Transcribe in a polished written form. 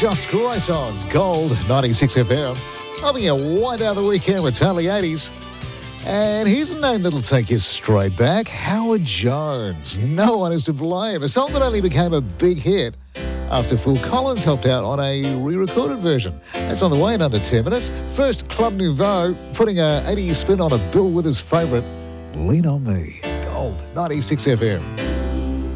Just Croissants, Gold, 96 FM. Having a wind out the weekend with totally 80s. And here's a name that'll take you straight back. Howard Jones. No one is to blame. A song that only became a big hit after Phil Collins helped out on a re-recorded version. That's on the way in under 10 minutes. First, Club Nouveau, putting a 80s spin on a Bill Withers favourite, Lean On Me. Gold, 96 FM.